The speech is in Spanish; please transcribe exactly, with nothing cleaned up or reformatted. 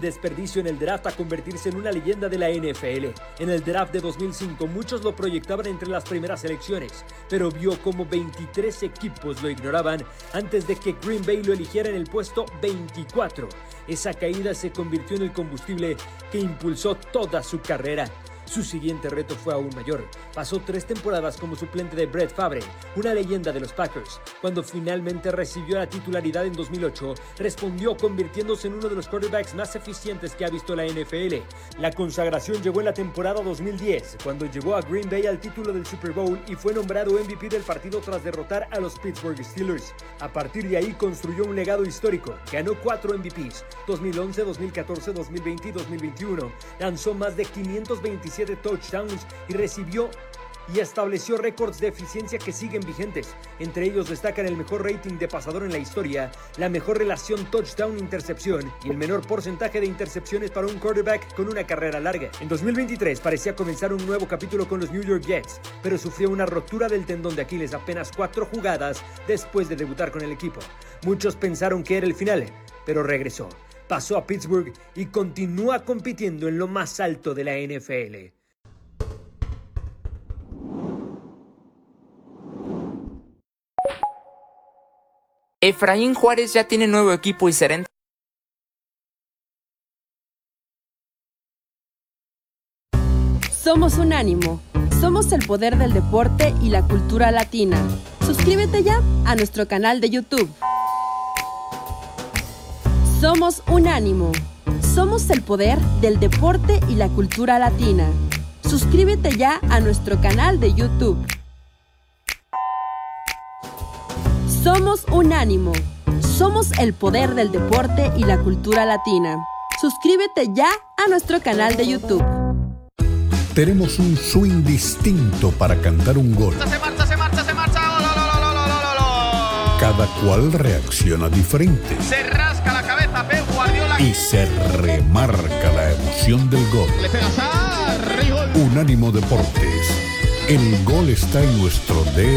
desperdicio en el draft a convertirse en una leyenda de la N F L. En el draft de dos mil cinco muchos lo proyectaban entre las primeras selecciones, pero vio como veintitrés equipos lo ignoraban antes de que Green Bay lo eligiera en el puesto veinticuatro. Esa caída se convirtió en el combustible que impulsó toda su carrera. Su siguiente reto fue aún mayor. Pasó tres temporadas como suplente de Brett Favre, una leyenda de los Packers. Cuando finalmente recibió la titularidad en dos mil ocho, respondió convirtiéndose en uno de los quarterbacks más eficientes que ha visto la N F L. La consagración llegó en la temporada dos mil diez, cuando llevó a Green Bay al título del Super Bowl y fue nombrado M V P del partido tras derrotar a los Pittsburgh Steelers. A partir de ahí construyó un legado histórico. Ganó cuatro M V Ps, dos mil once, dos mil catorce, dos mil veinte y dos mil veintiuno. Lanzó más de quinientos veintisiete touchdowns y recibió y estableció récords de eficiencia que siguen vigentes. Entre ellos destacan el mejor rating de pasador en la historia, la mejor relación touchdown-intercepción y el menor porcentaje de intercepciones para un quarterback con una carrera larga. En dos mil veintitrés parecía comenzar un nuevo capítulo con los New York Jets, pero sufrió una rotura del tendón de Aquiles apenas cuatro jugadas después de debutar con el equipo. Muchos pensaron que era el final, pero regresó. Pasó a Pittsburgh y continúa compitiendo en lo más alto de la N F L. Efraín Juárez ya tiene nuevo equipo y será en... Somos Unánimo. Somos el poder del deporte y la cultura latina. Suscríbete ya a nuestro canal de YouTube. Somos Unánimo. Somos el poder del deporte y la cultura latina. Suscríbete ya a nuestro canal de YouTube. Somos Unánimo. Somos el poder del deporte y la cultura latina. Suscríbete ya a nuestro canal de YouTube. Tenemos un swing distinto para cantar un gol. Se marcha, se marcha, se marcha. ¡Oh, lo, lo, lo, lo, lo, lo! Cada cual reacciona diferente. Se rasca la cabeza Pep Guardiola y se remarca la emoción del gol. Le pega a Sarri, gol. Unánimo Deportes. El gol está en nuestro D N A.